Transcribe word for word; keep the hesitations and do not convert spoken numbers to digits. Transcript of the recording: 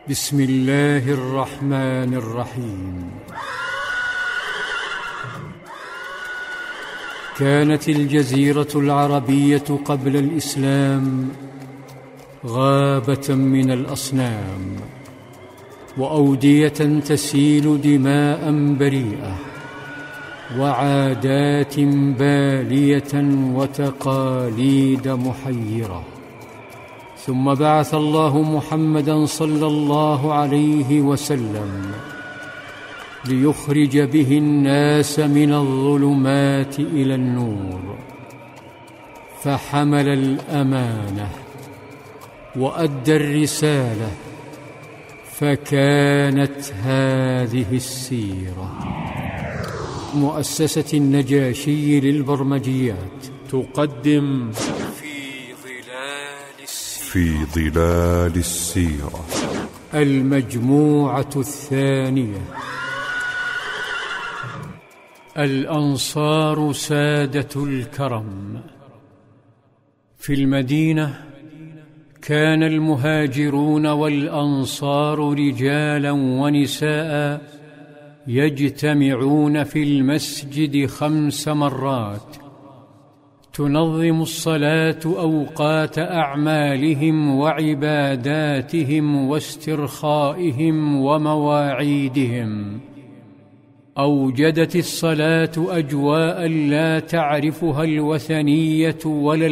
بسم الله الرحمن الرحيم. كانت الجزيرة العربية قبل الإسلام غابة من الأصنام، وأودية تسيل دماء بريئة، وعادات بالية وتقاليد محيرة. ثم بعث الله محمدًا صلى الله عليه وسلم ليخرج به الناس من الظلمات إلى النور، فحمل الأمانة وأدى الرسالة، فكانت هذه السيرة. مؤسسة النجاشي للبرمجيات تقدم في ظلال السيرة, في ظلال السيرة المجموعة الثانية. الأنصار سادة الكرم. في المدينة كان المهاجرون والأنصار رجالا ونساء يجتمعون في المسجد خمس مرات، تنظم الصلاة أوقات أعمالهم وعباداتهم واسترخائهم ومواعيدهم. أوجدت الصلاة أجواء لا تعرفها الوثنية ولا